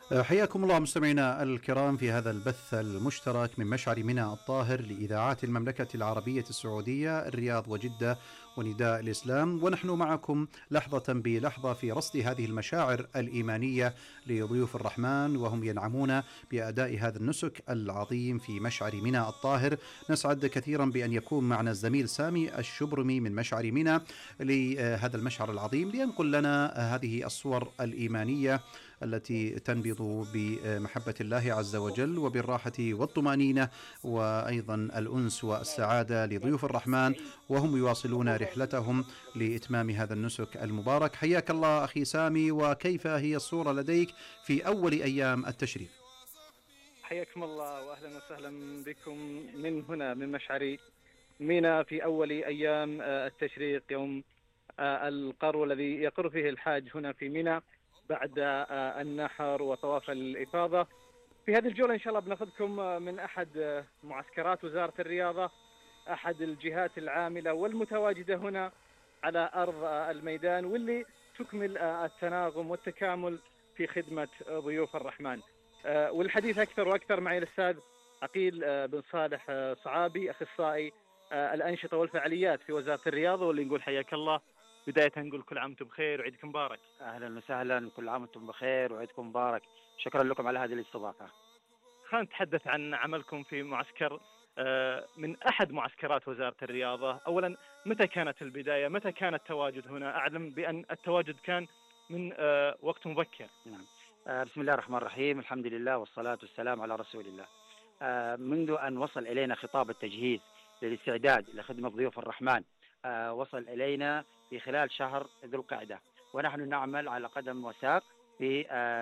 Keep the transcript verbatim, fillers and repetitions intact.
حياكم الله مستمعينا الكرام في هذا البث المشترك من مشعر منى الطاهر لإذاعات المملكة العربية السعودية، الرياض وجدة ونداء الإسلام، ونحن معكم لحظة بلحظة في رصد هذه المشاعر الإيمانية لضيوف الرحمن وهم ينعمون بأداء هذا النسك العظيم في مشعر منى الطاهر. نسعد كثيرا بأن يكون معنا الزميل سامي الشبرمي من مشعر منى لهذا المشعر العظيم لينقل لنا هذه الصور الإيمانية التي تنبض بمحبة الله عز وجل وبالراحة والطمأنينة وأيضا الأنس والسعادة لضيوف الرحمن وهم يواصلون رحلتهم لإتمام هذا النسك المبارك. حياك الله أخي سامي، وكيف هي الصورة لديك في أول أيام التشريق؟ حياكم الله وأهلا وسهلا بكم من هنا من مشعر منى في أول أيام التشريق، يوم القرو الذي يقر فيه الحاج هنا في منى بعد النحر وطواف الإفاضة. في هذه الجولة إن شاء الله بناخذكم من أحد معسكرات وزارة الرياضة، أحد الجهات العاملة والمتواجدة هنا على أرض الميدان، واللي تكمل التناغم والتكامل في خدمة ضيوف الرحمن. والحديث أكثر وأكثر معي الأستاذ عقيل بن صالح صعابي، أخصائي الأنشطة والفعاليات في وزارة الرياضة، واللي نقول حياك الله. بداية نقول كل عام وانتم بخير وعيدكم مبارك. أهلا وسهلا، كل عام وانتم بخير وعيدكم مبارك. شكرا لكم على هذه الاستضافة. خلينا نتحدث عن عملكم في معسكر من أحد معسكرات وزارة الرياضة. أولا، متى كانت البداية؟ متى كان التواجد هنا؟ أعلم بأن التواجد كان من وقت مبكر. نعم. بسم الله الرحمن الرحيم، الحمد لله والصلاة والسلام على رسول الله. منذ أن وصل إلينا خطاب التجهيز للاستعداد لخدمة ضيوف الرحمن وصل إلينا في خلال شهر ذو القعدة، ونحن نعمل على قدم وساق في